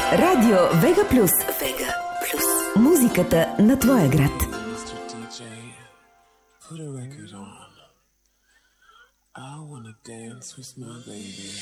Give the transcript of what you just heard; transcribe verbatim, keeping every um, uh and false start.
Радио Вега Плюс. Вега Плюс. Музиката на твоя град. Put a record on. I wanna dance with my baby.